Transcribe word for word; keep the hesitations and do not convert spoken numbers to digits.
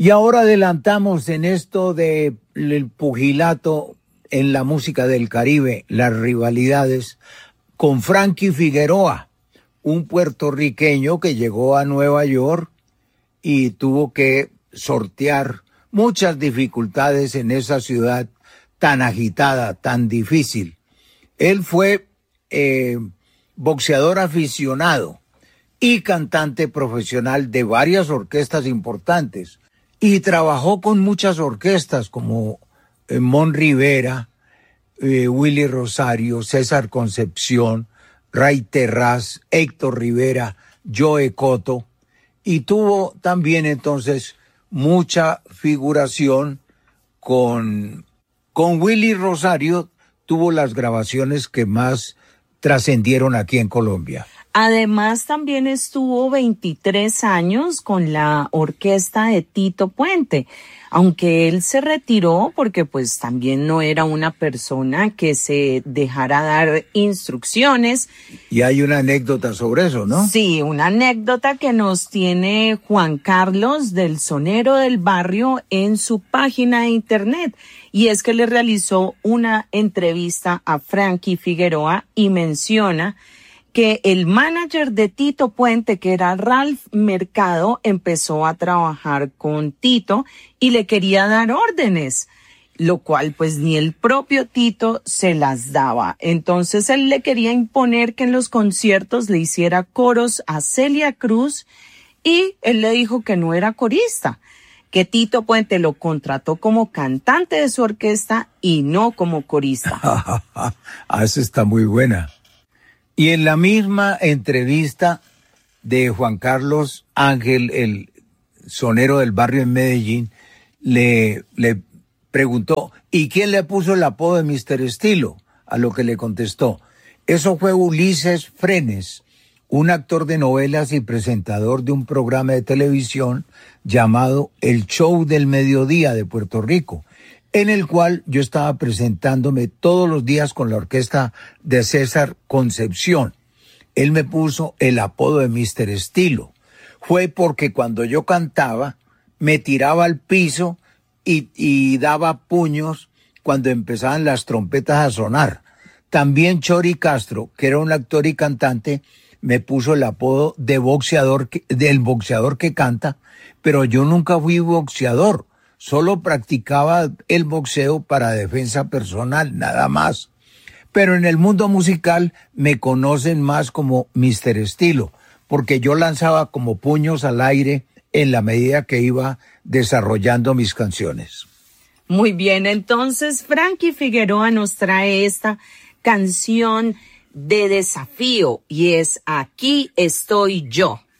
Y ahora adelantamos en esto de el pugilato en la música del Caribe, las rivalidades, con Frankie Figueroa, un puertorriqueño que llegó a Nueva York y tuvo que sortear muchas dificultades en esa ciudad tan agitada, tan difícil. Él fue eh, boxeador aficionado y cantante profesional de varias orquestas importantes y trabajó con muchas orquestas como eh, Mon Rivera, eh, Willy Rosario, César Concepción, Ray Terraz, Héctor Rivera, Joe Cotto, y tuvo también entonces mucha figuración con, con Willy Rosario, tuvo las grabaciones que más trascendieron aquí en Colombia. Además, también estuvo veintitrés años con la orquesta de Tito Puente, aunque él se retiró porque pues también no era una persona que se dejara dar instrucciones. Y hay una anécdota sobre eso, ¿no? Sí, una anécdota que nos tiene Juan Carlos del Sonero del Barrio en su página de internet. Y es que le realizó una entrevista a Frankie Figueroa y menciona que el manager de Tito Puente, que era Ralph Mercado, empezó a trabajar con Tito y le quería dar órdenes, lo cual pues ni el propio Tito se las daba. Entonces él le quería imponer que en los conciertos le hiciera coros a Celia Cruz y él le dijo que no era corista, que Tito Puente lo contrató como cantante de su orquesta y no como corista. Ah, esa está muy buena. Y en la misma entrevista de Juan Carlos Ángel, el sonero del barrio en Medellín, le, le preguntó, ¿y quién le puso el apodo de mister Estilo? A lo que le contestó, eso fue Ulises Frenes, un actor de novelas y presentador de un programa de televisión llamado El Show del Mediodía de Puerto Rico, en el cual yo estaba presentándome todos los días con la orquesta de César Concepción. Él me puso el apodo de mister Estilo. Fue porque cuando yo cantaba, me tiraba al piso y, y daba puños cuando empezaban las trompetas a sonar. También Chori Castro, que era un actor y cantante, me puso el apodo de boxeador, del boxeador que canta, pero yo nunca fui boxeador. Solo practicaba el boxeo para defensa personal, nada más. Pero en el mundo musical me conocen más como mister Estilo, porque yo lanzaba como puños al aire en la medida que iba desarrollando mis canciones. Muy bien, entonces Frankie Figueroa nos trae esta canción de desafío y es Aquí estoy yo.